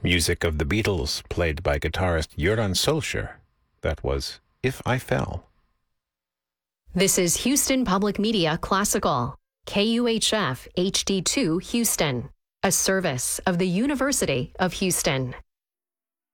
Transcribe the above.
Music of the Beatles, played by guitarist Göran Solskjaer. That was If I Fell. This is Houston Public Media Classical, KUHF HD2 Houston, a service of the University of Houston.